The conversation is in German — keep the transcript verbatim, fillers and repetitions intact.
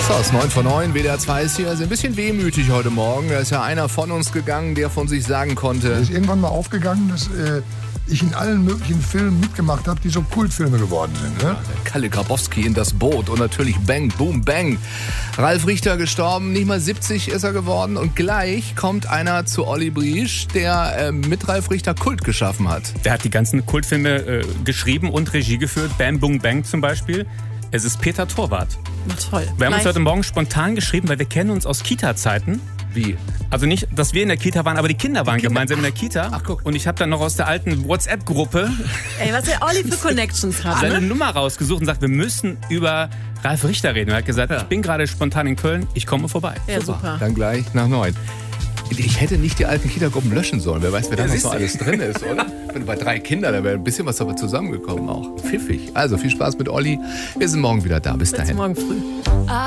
So, es ist neun vor neun, W D R zwei ist hier. Also ein bisschen wehmütig heute Morgen. Da ist ja einer von uns gegangen, der von sich sagen konnte. Mir ist irgendwann mal aufgegangen, dass äh, ich in allen möglichen Filmen mitgemacht habe, die so Kultfilme geworden sind. Ne? Kalle Grabowski in Das Boot und natürlich Bang, Boom, Bang. Ralf Richter gestorben, nicht mal siebzig ist er geworden. Und gleich kommt einer zu Olli Briesch, der äh, mit Ralf Richter Kult geschaffen hat. Der hat die ganzen Kultfilme äh, geschrieben und Regie geführt. Bam, Boom, Bang zum Beispiel. Es ist Peter Torwart. Na toll. Wir haben Gleich. uns heute Morgen spontan geschrieben, weil wir kennen uns aus Kita-Zeiten. Wie? Also nicht, dass wir in der Kita waren, aber die Kinder waren Kinder. gemeinsam in der Kita. Ach, guck. Und ich habe dann noch aus der alten WhatsApp-Gruppe Ey, was der Olli für Connections hat, seine ne? Nummer rausgesucht und sagt, wir müssen über Ralf Richter reden. Er hat gesagt, Ja. ich bin gerade spontan in Köln, ich komme vorbei. Ja, super. Dann gleich nach neun. Ich hätte nicht die alten Kita-Gruppen löschen sollen. Wer weiß, wer da Ja, noch siehst so du. alles drin ist, oder? Wenn bei drei Kindern, da wäre ein bisschen was dabei zusammengekommen auch. Pfiffig. Also viel Spaß mit Olli. Wir sind morgen wieder da. Bis Bis dahin. morgen früh.